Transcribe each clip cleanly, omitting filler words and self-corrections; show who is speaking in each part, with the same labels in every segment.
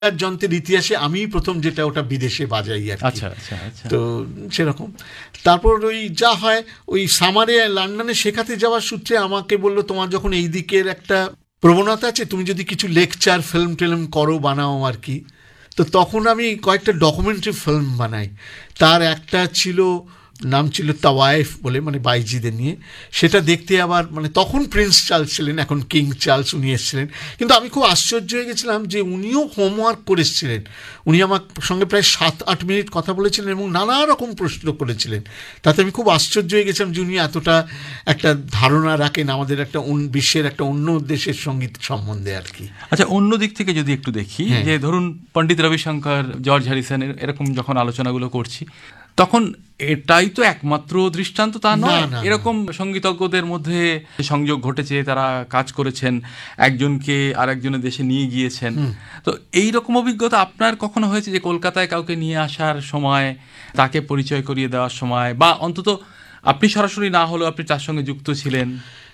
Speaker 1: যন্ত্রের ইতিহাসে আমি প্রথম যেটা ওটা বিদেশে বাজাই আর কি।
Speaker 2: আচ্ছা আচ্ছা আচ্ছা।
Speaker 1: তো সেরকম তারপর ওই যা হয় ওই সামারে লন্ডনে শেখাতে যাওয়ার সূত্রে আমাকে বললো তোমার যখন এই দিকের একটা প্রবণতা আছে তুমি যদি কিছু লেকচার ফিল্ম টিল্ম করো বানাও আর কি। তো তখন আমি কয়েকটা ডকুমেন্টারি ফিল্ম বানাই। তার একটা ছিল নাম ছিল তাওয়াইফ বলে, মানে বাইজিদের নিয়ে। সেটা দেখতে আবার মানে তখন প্রিন্স চার্লস ছিলেন, এখন কিং চার্লস, উনি এসেছিলেন। কিন্তু আমি খুব আশ্চর্য হয়ে গেছিলাম যে উনিও হোমওয়ার্ক করেছিলেন। উনি আমার সঙ্গে প্রায় 7-8 মিনিট কথা বলেছিলেন এবং নানা রকম প্রশ্ন করেছিলেন। তাতে আমি খুব আশ্চর্য হয়ে গেছিলাম যে উনি এতটা একটা ধারণা রাখেন আমাদের একটা বিশ্বের একটা অন্য দেশের সঙ্গীত সম্বন্ধে আর কি।
Speaker 2: আচ্ছা, অন্য দিক থেকে যদি একটু দেখি, যে ধরুন পণ্ডিত রবিশঙ্কর, জর্জ হ্যারিসনের এরকম যখন আলোচনাগুলো করছি, তখন এটাই তো একমাত্র দৃষ্টান্ত তা নয়। এরকম সঙ্গীতজ্ঞদের মধ্যে সংযোগ ঘটেছে, তারা কাজ করেছেন, একজনকে আর একজনের দেশে নিয়ে গিয়েছেন। তো এই রকম অভিজ্ঞতা আপনার কখনো হয়েছে যে কলকাতায় কাউকে নিয়ে আসার সময়, তাকে পরিচয় করিয়ে দেওয়ার সময়, বা অন্তত আপনি সরাসরি না হলেও আপনি তার সঙ্গে যুক্ত ছিলেন?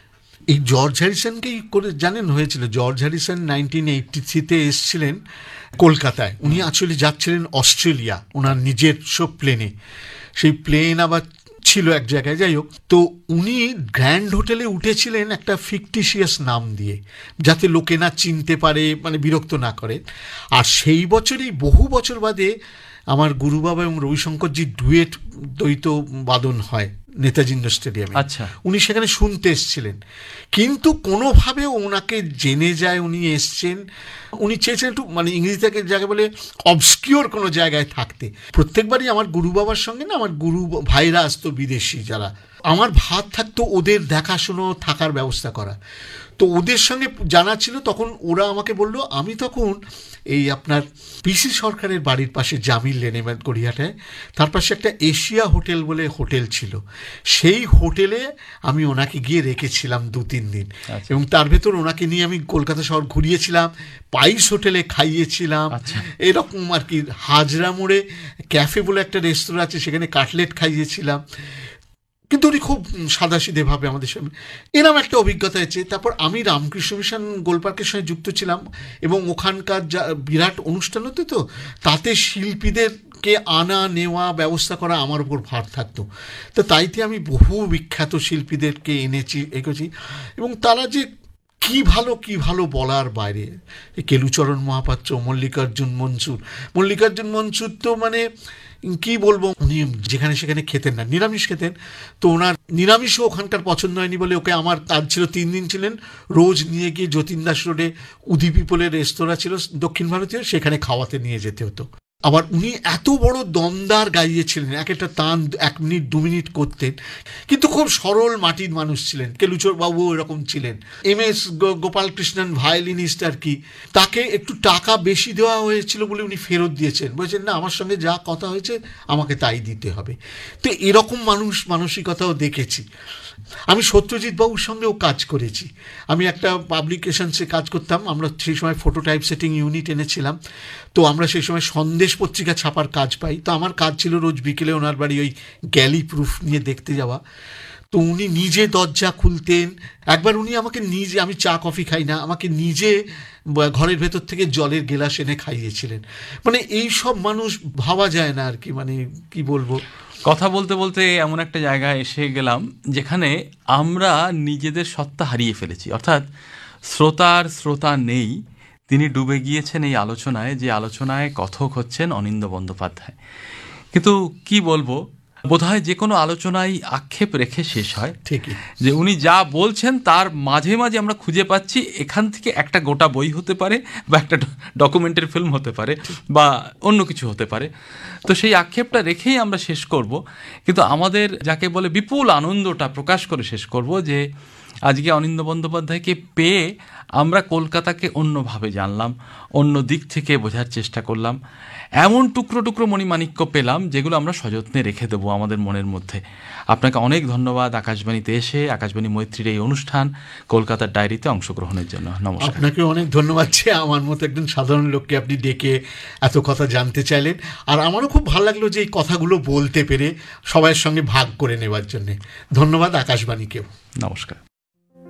Speaker 1: এই জর্জ হ্যারিসনকেই করে জানেন হয়েছিল। জর্জ হ্যারিসন 1983-তে এসেছিলেন কলকাতায়। উনি আসলে যাচ্ছিলেন অস্ট্রেলিয়া ওনার নিজস্ব প্লেনে। সেই প্লেন আবার ছিল এক জায়গায়, যাই হোক। তো উনি গ্র্যান্ড হোটেলে উঠেছিলেন একটা ফিকটিশিয়াস নাম দিয়ে, যাতে লোকে না চিনতে পারে, মানে বিরক্ত না করে। আর সেই বছরই বহু বছর বাদে আমার গুরুবাবা এবং রবিশঙ্করজি ডুয়েট দ্বৈত বাদন হয় নেতাজি ইন্ডোর স্টেডিয়ামে।
Speaker 2: আচ্ছা,
Speaker 1: উনি সেখানে শুনতে এসেছিলেন, কিন্তু কোনোভাবে ওনাকে জেনে যায় উনি এসছেন। উনি চেয়েছেন একটু মানে ইংরেজি থেকে যাকে বলে অবস্কিওর কোনো জায়গায় থাকতে। প্রত্যেকবারই আমার গুরু বাবার সঙ্গে না আমার গুরু ভাইরা আসতো বিদেশি যারা, আমার ভাত থাকতো ওদের দেখাশুনো থাকার ব্যবস্থা করা। তো ওদের সঙ্গে জানা ছিল, তখন ওরা আমাকে বললো, আমি তখন এই আপনার পিসি সরকারের বাড়ির পাশে জামিল লেনে গড়িয়াটায়, তার পাশে একটা এশিয়া হোটেল বলে হোটেল ছিল, সেই হোটেলে আমি ওনাকে গিয়ে রেখেছিলাম 2-3 দিন। এবং তার ভেতর ওনাকে নিয়ে আমি কলকাতা শহর ঘুরিয়েছিলাম, পাইস হোটেলে খাইয়েছিলাম, এরকম আর কি। হাজরা মোড়ে ক্যাফে বলে একটা রেস্তোরাঁ আছে, সেখানে কাটলেট খাইয়েছিলাম। কিন্তু উনি খুব সাদাসিধেভাবে আমাদের সঙ্গে, এরম একটা অভিজ্ঞতা আছে। তারপর আমি রামকৃষ্ণ মিশন গোলপার্কের সঙ্গে যুক্ত ছিলাম এবং ওখানকার যা বিরাট অনুষ্ঠান হতো, তো তাতে শিল্পীদেরকে আনা নেওয়া ব্যবস্থা করা আমার উপর ভার থাকতো। তো তাইতে আমি বহু বিখ্যাত শিল্পীদেরকে এনেছি, এগোছি। এবং তারা যে কি ভালো বলার বাইরে। কেলুচরণ মহাপাত্র, মল্লিকার্জুন মনসুর তো মানে কি বলবো, উনি যেখানে সেখানে খেতেন না, নিরামিষ খেতেন। তো ওনার নিরামিষও ওখানকার পছন্দ হয়নি বলে ওকে, আমার কাজ ছিল 3 দিন ছিলেন, রোজ নিয়ে গিয়ে যতীন দাস রোডে উদি পিপলের রেস্তোরাঁ ছিল দক্ষিণ ভারতীয়, সেখানে খাওয়াতে নিয়ে যেতে হতো। আবার উনি এত বড় দমদার গাইয়েছিলেন, এক একটা টান 1 মিনিট 2 মিনিট করতেন, কিন্তু খুব সরল মাটির মানুষ ছিলেন। কেলুচর বাবু এরকম ছিলেন। MS গোপালকৃষ্ণন ভায়োলিনিস্ট আর কি, তাকে একটু টাকা বেশি দেওয়া হয়েছিল বলে উনি ফেরত দিয়েছেন, বলছেন না আমার সঙ্গে যা কথা হয়েছে আমাকে তাই দিতে হবে। তো এরকম মানসিকতাও দেখেছি। আমি সত্যজিৎ বাবুর সঙ্গেও কাজ করেছি। আমি একটা পাবলিকেশনসে কাজ করতাম, আমরা সেই সময় ফটো টাইপ সেটিং ইউনিট এনেছিলাম। তো আমরা সেই সময় সন্দেশ পত্রিকা ছাপার কাজ পাই। তো আমার কাজ ছিল রোজ বিকেলে ওনার বাড়ি ওই গ্যালি প্রুফ নিয়ে দেখতে যাওয়া। তো উনি নিজে দরজা খুলতেন। একবার উনি আমাকে নিজে, আমি চা কফি খাই না, আমাকে নিজে ঘরের ভেতর থেকে জলের গেলাস এনে খাইয়েছিলেন। মানে এই সব মানুষ ভাবা যায় না আর কি, মানে কি বলবো।
Speaker 2: কথা বলতে বলতে এমন একটা জায়গায় এসে গেলাম যেখানে আমরা নিজেদের সত্তা হারিয়ে ফেলেছি, অর্থাৎ শ্রোতা নেই। তিনি ডুবে গিয়েছেন এই আলোচনায়, যে আলোচনায় কথক হচ্ছেন অনিন্দ্য বন্দ্যোপাধ্যায়। কিন্তু কি বলবো, বোধহয় যে কোনো আলোচনায় আক্ষেপ রেখে শেষ হয়,
Speaker 1: ঠিকই,
Speaker 2: যে উনি যা বলছেন তার মাঝে মাঝে আমরা খুঁজে পাচ্ছি এখান থেকে একটা গোটা বই হতে পারে, বা একটা ডকুমেন্টারি ফিল্ম হতে পারে, বা অন্য কিছু হতে পারে। তো সেই আক্ষেপটা রেখেই আমরা শেষ করব। কিন্তু আমাদের যাকে বলে বিপুল আনন্দটা প্রকাশ করে শেষ করব, যে আজকে অনিন্দ্য বন্দ্যোপাধ্যায়কে পেয়ে আমরা কলকাতাকে অন্যভাবে জানলাম, অন্য দিক থেকে বোঝার চেষ্টা করলাম। এমন টুকরো টুকরো মণিমাণিক্য পেলাম যেগুলো আমরা সযত্নে রেখে দেবো আমাদের মনের মধ্যে। আপনাকে অনেক ধন্যবাদ আকাশবাণীতে এসে, আকাশবাণী মৈত্রীর এই অনুষ্ঠান কলকাতার ডায়েরিতে অংশগ্রহণের জন্য। নমস্কার।
Speaker 1: আপনাকে অনেক ধন্যবাদ। আমার মতো একজন সাধারণ লোককে আপনি ডেকে এত কথা জানতে চাইলেন, আর আমারও খুব ভালো লাগলো যে এই কথাগুলো বলতে পেরে সবাইয়ের সঙ্গে ভাগ করে নেওয়ার জন্যে। ধন্যবাদ আকাশবাণীকেও।
Speaker 2: নমস্কার।